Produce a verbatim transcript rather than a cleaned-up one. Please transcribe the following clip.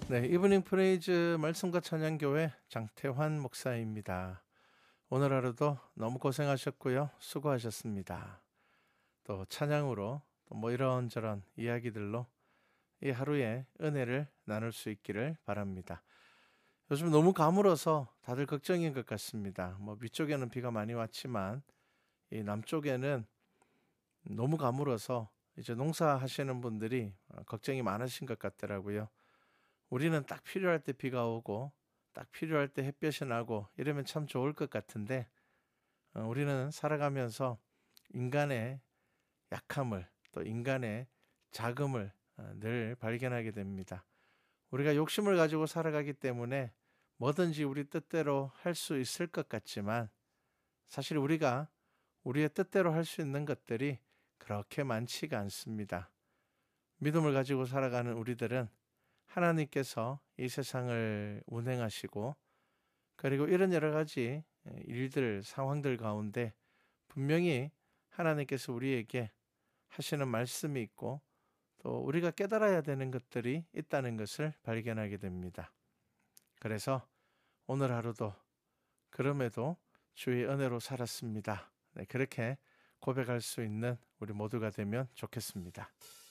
네, 이브닝 프레이즈 말씀과 찬양교회 장태환 목사입니다. 오늘 하루도 너무 고생하셨고요. 수고하셨습니다. 또 찬양으로 또 뭐 이런저런 이야기들로 이 하루의 은혜를 나눌 수 있기를 바랍니다. 요즘 너무 가물어서 다들 걱정인 것 같습니다. 뭐 위쪽에는 비가 많이 왔지만 이 남쪽에는 너무 가물어서 이제 농사하시는 분들이 걱정이 많으신 것 같더라고요. 우리는 딱 필요할 때 비가 오고 딱 필요할 때 햇볕이 나고 이러면 참 좋을 것 같은데 어, 우리는 살아가면서 인간의 약함을 또 인간의 자금을 어, 늘 발견하게 됩니다. 우리가 욕심을 가지고 살아가기 때문에 뭐든지 우리 뜻대로 할 수 있을 것 같지만 사실 우리가 우리의 뜻대로 할 수 있는 것들이 그렇게 많지가 않습니다. 믿음을 가지고 살아가는 우리들은 하나님께서 이 세상을 운행하시고 그리고 이런 여러 가지 일들, 상황들 가운데 분명히 하나님께서 우리에게 하시는 말씀이 있고 또 우리가 깨달아야 되는 것들이 있다는 것을 발견하게 됩니다. 그래서 오늘 하루도 그럼에도 주의 은혜로 살았습니다. 네, 그렇게 고백할 수 있는 우리 모두가 되면 좋겠습니다.